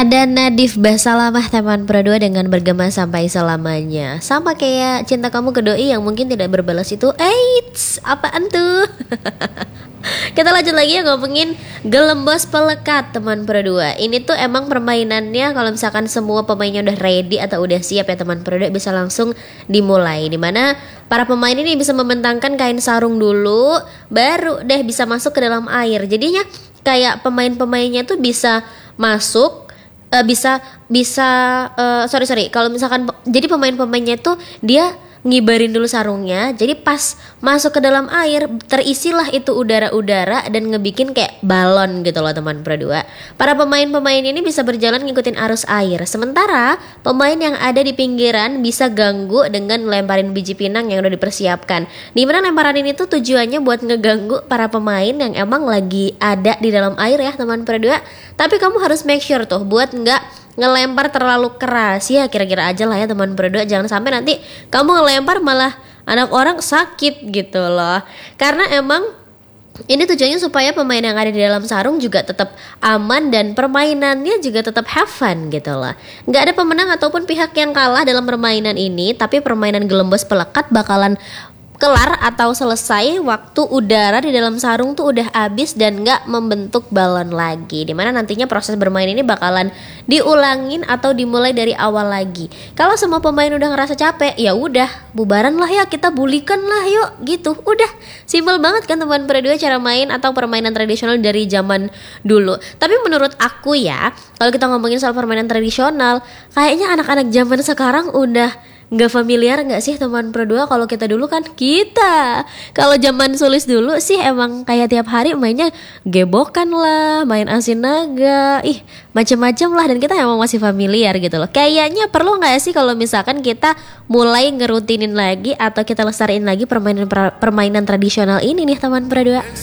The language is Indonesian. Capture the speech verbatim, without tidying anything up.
Ada Nadif Basalamah teman berdua dengan bergema sampai selamanya. Sama kayak cinta kamu ke doi yang mungkin tidak berbalas itu. Eits, apaan tuh? Kita lanjut lagi ya ngomongin Gelembos Pelekat teman berdua. Ini tuh emang permainannya kalau misalkan semua pemainnya udah ready atau udah siap ya teman berdua, bisa langsung dimulai. Dimana para pemain ini bisa membentangkan kain sarung dulu, baru deh bisa masuk ke dalam air. Jadinya kayak pemain-pemainnya tuh bisa masuk, uh, bisa bisa uh, sorry sorry kalau misalkan jadi pemain-pemainnya tuh dia ngibarin dulu sarungnya, jadi pas masuk ke dalam air terisilah itu udara-udara dan ngebikin kayak balon gitu loh teman berdua. Para pemain-pemain ini bisa berjalan ngikutin arus air, sementara pemain yang ada di pinggiran bisa ganggu dengan lemparin biji pinang yang udah dipersiapkan. Dimana lemparan ini tuh tujuannya buat ngeganggu para pemain yang emang lagi ada di dalam air ya teman berdua. Tapi kamu harus make sure tuh buat nggak ngelempar terlalu keras ya, kira-kira aja lah ya teman berdua, jangan sampai nanti kamu ngelempar malah anak orang sakit gitu loh. Karena emang ini tujuannya supaya pemain yang ada di dalam sarung juga tetap aman dan permainannya juga tetap have fun gitu loh. Nggak ada pemenang ataupun pihak yang kalah dalam permainan ini, tapi permainan Gelembos Pelekat bakalan kelar atau selesai waktu udara di dalam sarung tuh udah habis dan gak membentuk balon lagi. Dimana nantinya proses bermain ini bakalan diulangin atau dimulai dari awal lagi. Kalau semua pemain udah ngerasa capek, ya udah bubaran lah ya, kita bulikan lah yuk gitu. Udah simple banget kan teman berdua cara main atau permainan tradisional dari zaman dulu. Tapi menurut aku ya, kalau kita ngomongin soal permainan tradisional, kayaknya anak-anak zaman sekarang udah nggak familiar nggak sih teman berdua? Kalau kita dulu kan kita kalau zaman Sulis dulu sih emang kayak tiap hari mainnya gebokan lah, main asin naga, ih macem-macem lah, dan kita emang masih familiar gitu loh. Kayaknya perlu nggak sih kalau misalkan kita mulai ngerutinin lagi atau kita lestariin lagi permainan permainan tradisional ini nih teman berdua?